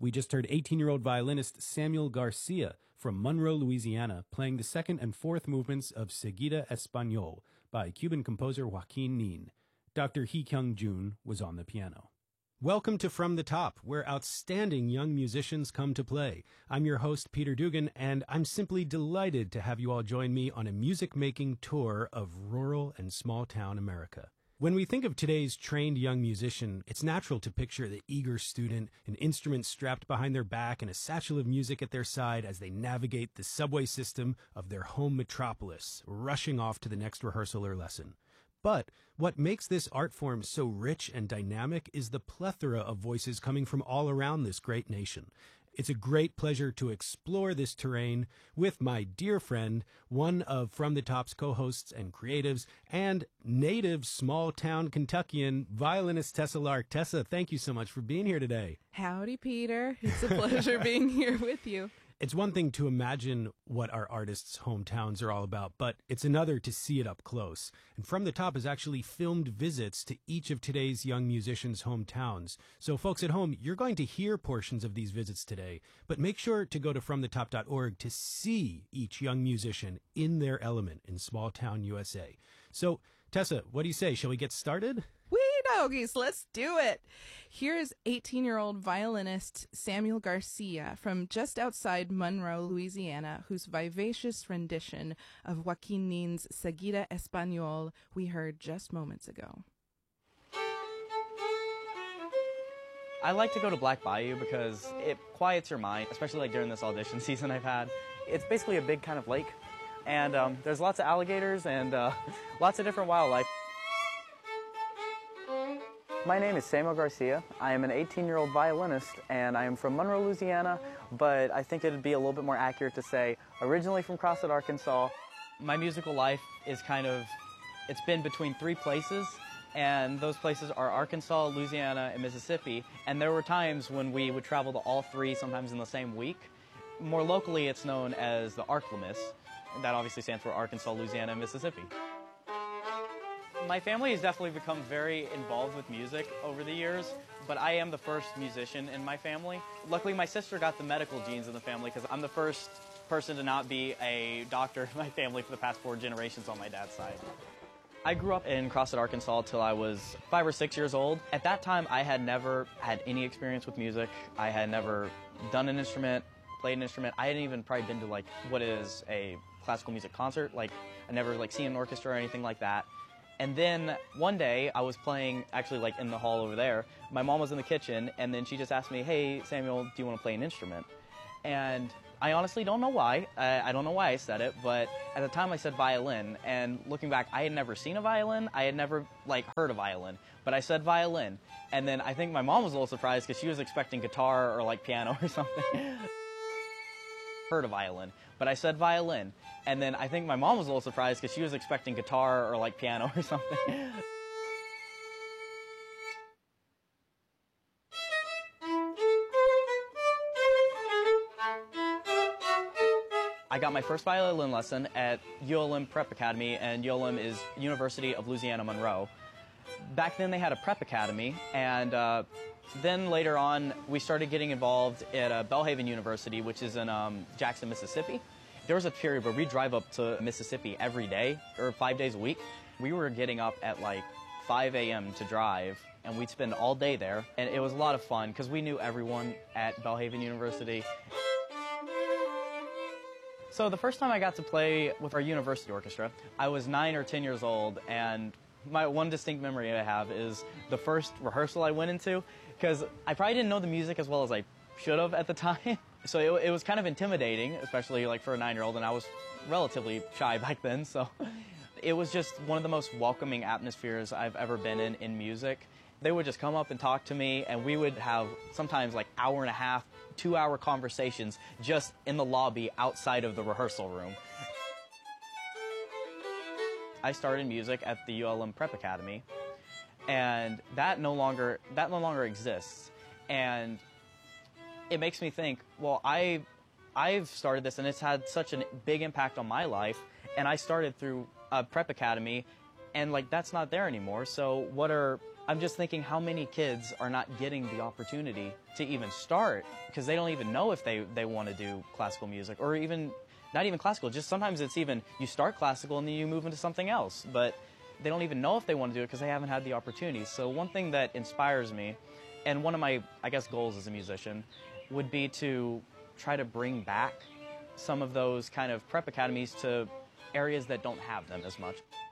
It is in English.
We just heard 18-year-old violinist Samuel Garcia from Monroe, Louisiana, playing the second and fourth movements of Seguida Español by Cuban composer Joaquin Nin. Dr. Hee Kyung Jun was on the piano. Welcome to From the Top, where outstanding young musicians come to play. I'm your host, Peter Dugan, and I'm simply delighted to have you all join me on a music-making tour of rural and small-town America. When we think of today's trained young musician, it's natural to picture the eager student, an instrument strapped behind their back and a satchel of music at their side as they navigate the subway system of their home metropolis, rushing off to the next rehearsal or lesson. But what makes this art form so rich and dynamic is the plethora of voices coming from all around this great nation. It's a great pleasure to explore this terrain with my dear friend, one of From the Top's co-hosts and creatives, and native small-town Kentuckian violinist Tessa Lark. Tessa, thank you so much for being here today. Howdy, Peter. It's a pleasure being here with you. It's one thing to imagine what our artists' hometowns are all about, but it's another to see it up close. And From the Top has actually filmed visits to each of today's young musicians' hometowns. So folks at home, you're going to hear portions of these visits today, but make sure to go to fromthetop.org to see each young musician in their element in small-town USA. So, Tessa, what do you say? Shall we get started? Doggies, let's do it. Here's 18-year-old violinist Samuel Garcia from just outside Monroe, Louisiana, whose vivacious rendition of Joaquin Nin's Seguida Español we heard just moments ago. I like to go to Black Bayou because it quiets your mind, especially like during this audition season I've had. It's basically a big kind of lake, and there's lots of alligators and lots of different wildlife. My name is Samuel Garcia. I am an 18-year-old violinist, and I am from Monroe, Louisiana, but I think it would be a little bit more accurate to say originally from Crossett, Arkansas. My musical life is it's been between three places, and those places are Arkansas, Louisiana, and Mississippi, and there were times when we would travel to all three, sometimes in the same week. More locally, it's known as the ARCLMIS. That obviously stands for Arkansas, Louisiana, and Mississippi. My family has definitely become very involved with music over the years, but I am the first musician in my family. Luckily, my sister got the medical genes in the family because I'm the first person to not be a doctor in my family for the past 4 generations on my dad's side. I grew up in Crossett, Arkansas till I was 5 or 6 years old. At that time, I had never had any experience with music. I had never done an instrument, played an instrument. I hadn't even probably been to what is a classical music concert. I never seen an orchestra or anything like that. And then one day I was playing actually in the hall over there. My mom was in the kitchen, and then she just asked me, "Hey Samuel, do you want to play an instrument?" And I honestly don't know why. I don't know why I said it, but at the time I said violin. And looking back, I had never seen a violin. I had never heard a violin, but I said violin. And then I think my mom was a little surprised because she was expecting guitar or piano or something. Heard a violin, but I said violin. And then I think my mom was a little surprised because she was expecting guitar or piano or something. I got my first violin lesson at ULM Prep Academy, and ULM is University of Louisiana Monroe. Back then they had a prep academy, and then later on we started getting involved at Belhaven University, which is in Jackson, Mississippi. There was a period where we drive up to Mississippi every day, or 5 days a week. We were getting up at 5 a.m. to drive, and we'd spend all day there. And it was a lot of fun because we knew everyone at Belhaven University. So the first time I got to play with our university orchestra, I was 9 or 10 years old, and my one distinct memory I have is the first rehearsal I went into, because I probably didn't know the music as well as I should have at the time. So it was kind of intimidating, especially for a 9-year-old, and I was relatively shy back then. So it was just one of the most welcoming atmospheres I've ever been in music. They would just come up and talk to me, and we would have sometimes hour and a half, 2-hour conversations just in the lobby outside of the rehearsal room. I started music at the ULM Prep Academy, and that no longer exists. And it makes me think, well, I've started this, and it's had such a big impact on my life, and I started through a prep academy, and that's not there anymore. So what are I'm just thinking how many kids are not getting the opportunity to even start because they don't even know if they want to do classical music, or even not even classical. Just sometimes it's even you start classical and then you move into something else, but they don't even know if they want to do it because they haven't had the opportunity. So one thing that inspires me, and one of my, I guess, goals as a musician, would be to try to bring back some of those kind of prep academies to areas that don't have them as much.